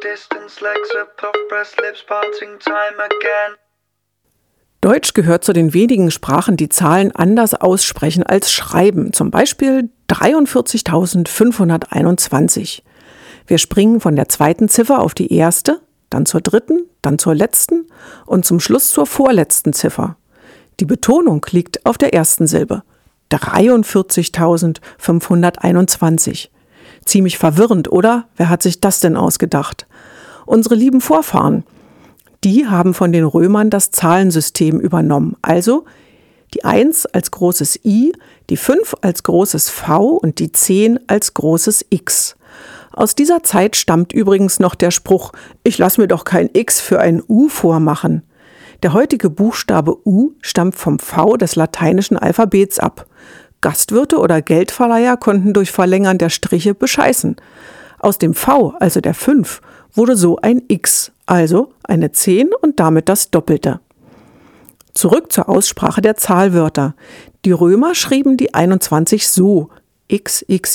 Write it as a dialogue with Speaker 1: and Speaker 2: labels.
Speaker 1: Distance like the puff pressed lips parting time again.
Speaker 2: Deutsch gehört zu den wenigen Sprachen, die Zahlen anders aussprechen als schreiben. Zum Beispiel 43.521. Wir springen von der zweiten Ziffer auf die erste, dann zur dritten, dann zur letzten und zum Schluss zur vorletzten Ziffer. Die Betonung liegt auf der ersten Silbe. 43.521. Ziemlich verwirrend, oder? Wer hat sich das denn ausgedacht? Unsere lieben Vorfahren. Die haben von den Römern das Zahlensystem übernommen. Also die 1 als großes I, die 5 als großes V und die 10 als großes X. Aus dieser Zeit stammt übrigens noch der Spruch, ich lasse mir doch kein X für ein U vormachen. Der heutige Buchstabe U stammt vom V des lateinischen Alphabets ab. Gastwirte oder Geldverleiher konnten durch Verlängern der Striche bescheißen. Aus dem V, also der 5, wurde so ein X, also eine 10 und damit das Doppelte. Zurück zur Aussprache der Zahlwörter. Die Römer schrieben die 21 so, XXI.